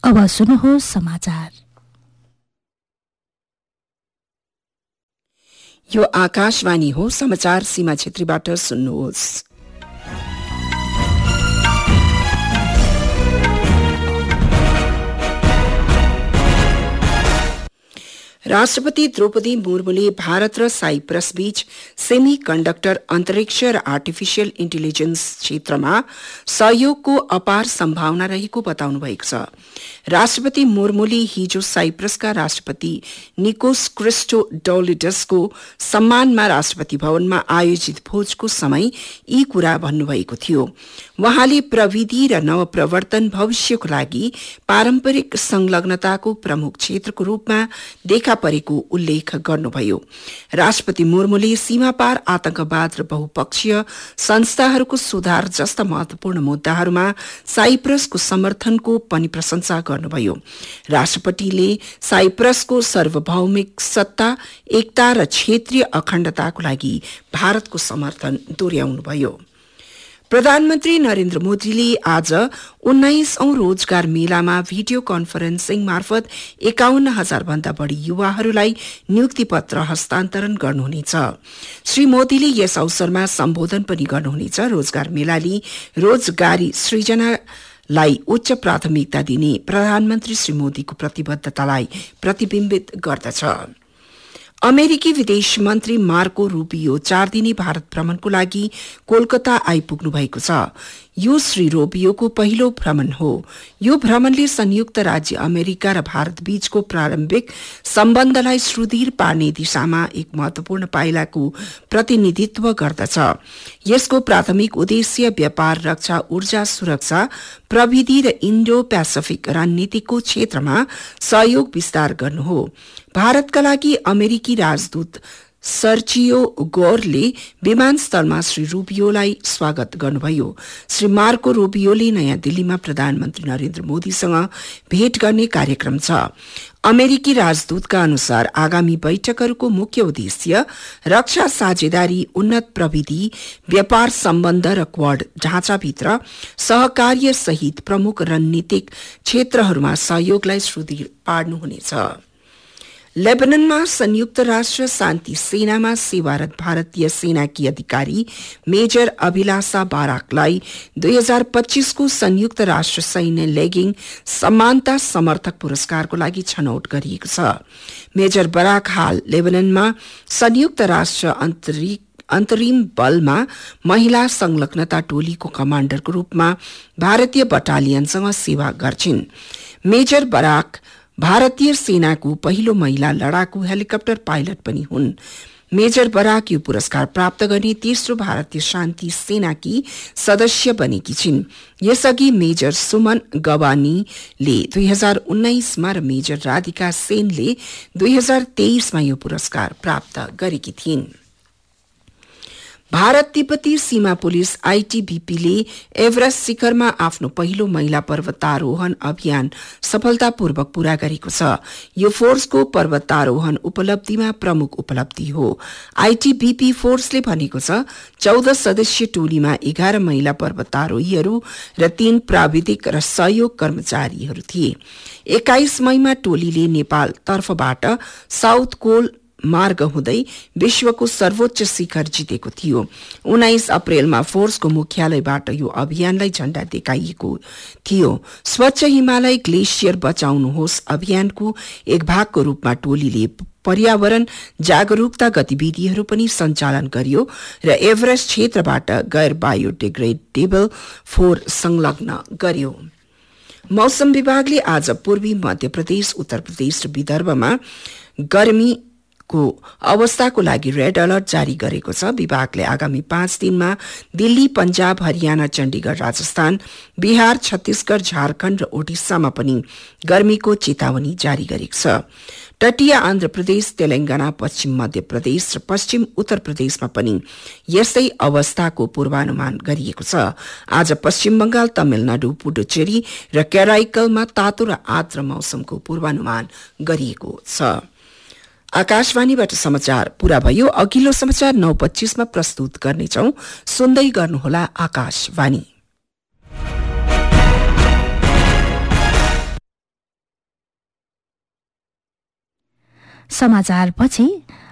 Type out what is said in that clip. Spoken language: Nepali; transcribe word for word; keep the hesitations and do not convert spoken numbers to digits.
अब सुन्नुहोस् समाचार। यो आकाशवाणी हो। समाचार सीमा क्षेत्रीबाट सुन्नुहोस्। राष्ट्रपति द्रौपदी मुर्मुले भारत र साइप्रस बीच सेमी कन्डक्टर अन्तरिक्ष र आर्टिफिशियल इन्टेलिजेन्स क्षेत्रमा सहयोगको अपार सम्भावना रहेको बताउनु भएको छ। राष्ट्रपति मुर्मुले हिजो साइप्रसका राष्ट्रपति निकोस क्रिस्टोडोलिडसको सम्मानमा राष्ट्रपति भवनमा आयोजित भोजको समय यी कुरा भन्नुभएको थियो। वहाँले प्रविधि र नवप्रवर्तन भविष्यको लागि पारम्परिक संलग्नताको प्रमुख क्षेत्रको रूपमा देखा परेको उल्लेख गर्नुभयो। राष्ट्रपति मुर्मुले सीमापार आतंकवाद र बहुपक्षीय संस्थाहरूको सुधार जस्ता महत्वपूर्ण मुद्दाहरूमा साइप्रसको समर्थनको पनि प्रशंसा गर्नुभयो। राष्ट्रपतिले साइप्रसको सार्वभौमिक सत्ता, एकता र क्षेत्रीय अखण्डताको लागि भारतको समर्थन दोहोर्याउनुभयो। प्रधानमन्त्री नरेन्द्र मोदीले आज उन्नाइसौं रोजगार मेलामा भिडियो कन्फरेन्सिङ मार्फत एकाउन्न हजार भन्दा बढ़ी युवाहरूलाई नियुक्ति पत्र हस्तान्तरण गर्नुहुनेछ। श्री मोदीले यस अवसरमा सम्बोधन पनि गर्नुहुनेछ। रोजगार मेलाले रोजगारी सृजनालाई उच्च प्राथमिकता दिने प्रधानमन्त्री श्री मोदीको प्रतिबद्धतालाई प्रतिबिम्बित गर्दछ। अमेरिकी विदेश मन्त्री मार्को रूबियो चार दिने भारत भ्रमणको लागि कोलकाता आइपुग्नु भएको छ। यो श्री रूबियोको पहिलो भ्रमण हो। यो भ्रमणले संयुक्त राज्य अमेरिका र भारत बीचको प्रारम्भिक सम्बन्धलाई सुदृढ पार्ने दिशामा एक महत्वपूर्ण पाइलाको प्रतिनिधित्व गर्दछ। यसको प्राथमिक उद्देश्य व्यापार, रक्षा, ऊर्जा सुरक्षा, प्रविधि र इन्डो पेसिफिक रणनीतिको क्षेत्रमा सहयोग विस्तार गर्नु हो। भारतका लागि अमेरिकी राजदूत सर्जियो गोरले विमानस्थलमा श्री रूबियोलाई स्वागत गर्नुभयो। श्री मार्को रूबियोले नयाँ दिल्लीमा प्रधानमन्त्री नरेन्द्र मोदीसँग भेट गर्ने कार्यक्रम छ। अमेरिकी राजदूतका अनुसार आगामी बैठकहरूको मुख्य उद्देश्य रक्षा साझेदारी, उन्नत प्रविधि, व्यापार सम्बन्ध र क्वाड ढाँचाभित्र सहकार्य सहित प्रमुख रणनीतिक क्षेत्रहरूमा सहयोगलाई सुदृढ पार्नु हुनेछ। लेबननमा संयुक्त राष्ट्र शान्ति सेनामा सेवारत भारतीय सेनाकी अधिकारी मेजर अभिलाषा बाराकलाई दुई हजार पच्चीसको संयुक्त राष्ट्र सैन्य लेगिङ समानता समर्थक पुरस्कारको लागि छनौट गरिएको छ। मेजर बाराक हाल लेबननमा संयुक्त राष्ट्र अन्तरिम बलमा महिला संलग्नता टोलीको कमाण्डरको रूपमा भारतीय बटालियनसँग सेवा गर्छिन्। मेजर बाराक भारतीय सेनाको पहिलो महिला लडाकु हेलिकप्टर पाइलट पनि हुन्। मेजर बराक यो पुरस्कार प्राप्त गर्ने तेस्रो भारतीय शान्ति सेनाकी सदस्य बनेकी छिन्। यसअघि मेजर सुमन गवानीले दुई हजार उन्नाइसमा र मेजर राधिका सेनले दुई हजार तेइसमा यो पुरस्कार प्राप्त गरेकी थिइन्। भारत तिब्बती सीमा पुलिस आईटीबीपीले एभरेस्ट शिखरमा आफ्नो पहिलो महिला पर्वतारोहण अभियान सफलतापूर्वक पूरा गरेको छ। यो फोर्सको पर्वतारोहण उपलब्धिमा प्रमुख उपलब्धि हो। आईटीबीपी फोर्सले भनेको छ चौध सदस्यीय टोलीमा एघार महिला पर्वतारोहीहरू र तीन प्राविधिक र सहयोग कर्मचारीहरू थिए। एक्काइस मईमा टोलीले नेपाल तर्फबाट साउथ कोल मार्ग हुँदै विश्वको सर्वोच्च शिखर जितेको थियो। उन्नाइस अप्रेलमा फोर्सको मुख्यालयबाट यो अभियानलाई झण्डा देखाइएको थियो। स्वच्छ हिमालय ग्लेसियर बचाउनुहोस् अभियानको एक भागको रूपमा टोलीले पर्यावरण जागरूकता गतिविधिहरू पनि सञ्चालन गर्यो र एभरेस्ट क्षेत्रबाट गैर बायोडिग्रेडेबल फोहोर संलग्न गर्यो। मौसम विभागले आज पूर्वी मध्य प्रदेश, उत्तर प्रदेश र विदर्भमा गर्मी को अवस्थाको लागि रेड अलर्ट जारी गरेको छ। विभागले आगामी पाँच दिनमा दिल्ली, पंजाब, हरियाणा, चण्डीगढ़, राजस्थान, बिहार, छत्तीसगढ़, झारखण्ड र ओडिसामा पनि गर्मीको चेतावनी जारी गरेको छ। तटीय आन्ध्र प्रदेश, तेलंगाना, पश्चिम मध्य प्रदेश र पश्चिम उत्तर प्रदेशमा पनि यस्तै अवस्थाको पूर्वानुमान गरिएको छ। आज पश्चिम बंगाल, तमिलनाडु, पुडुचेरी र केराइकलमा तातो र आर्द्र मौसमको पूर्वानुमान गरिएको छ। आकाशवाणीबाट समाचार पूरा भयो। अघिल्लो समाचार नौ पच्चीसमा प्रस्तुत गर्नेछौ। सुन्दै गर्नुहोला आकाशवाणी। समाचारपछि